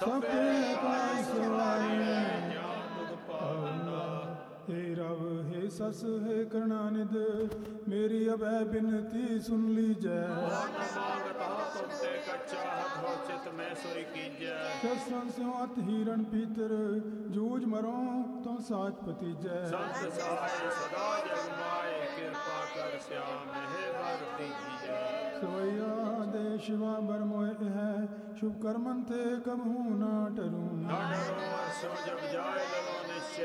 ਸਭੇ ਪਾਈ ਸਵਾਏ हे रब हे सस हे करुणानिध मेरी अभय बिनती सुन लीजै। शस्त्रं स्यों अत हिरण पीतर जूझ मरो तो साच भतीजै। सवैया दे शिवा बर मोह है शुभ कर्मन थे कबहू ना टरूं।